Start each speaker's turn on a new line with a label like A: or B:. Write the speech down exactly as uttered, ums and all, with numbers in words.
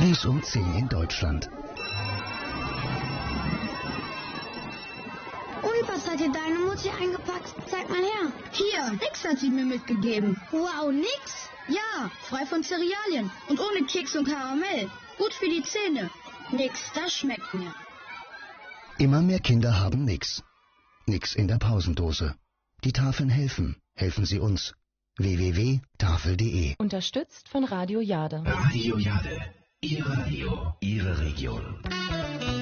A: Morgens um zehn in Deutschland.
B: Und was hat dir deine Mutti eingepackt? Zeig mal her.
C: Hier, nix hat sie mir mitgegeben.
B: Wow, nix?
C: Ja, frei von Cerealien und ohne Keks und Karamell. Gut für die Zähne. Nix, das schmeckt mir.
A: Immer mehr Kinder haben nix. Nix in der Pausendose. Die Tafeln helfen. Helfen Sie uns. w w w punkt tafel punkt de
D: Unterstützt von Radio Jade.
E: Radio Jade. Ihr Radio. Ihre Region.